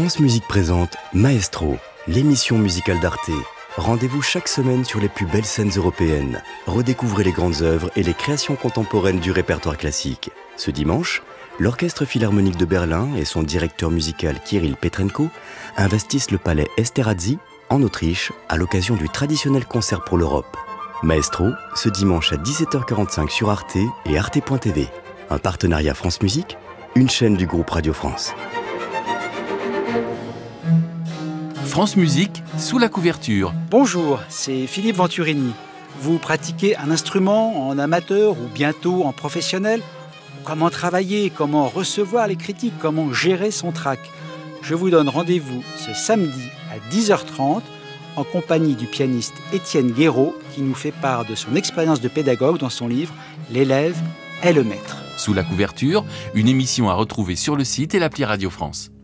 France Musique présente Maestro, l'émission musicale d'Arte. Rendez-vous chaque semaine sur les plus belles scènes européennes. Redécouvrez les grandes œuvres et les créations contemporaines du répertoire classique. Ce dimanche, l'Orchestre Philharmonique de Berlin et son directeur musical Kirill Petrenko investissent le palais Esterházy, en Autriche, à l'occasion du traditionnel concert pour l'Europe. Maestro, ce dimanche à 17h45 sur Arte et arte.tv. Un partenariat France Musique, une chaîne du groupe Radio France. France Musique, sous la couverture. Bonjour, c'est Philippe Venturini. Vous pratiquez un instrument en amateur ou bientôt en professionnel ? Comment travailler, comment recevoir les critiques, comment gérer son track ? Je vous donne rendez-vous ce samedi à 10h30 en compagnie du pianiste Étienne Guéraud qui nous fait part de son expérience de pédagogue dans son livre « L'élève est le maître ». Sous la couverture, une émission à retrouver sur le site et l'appli Radio France.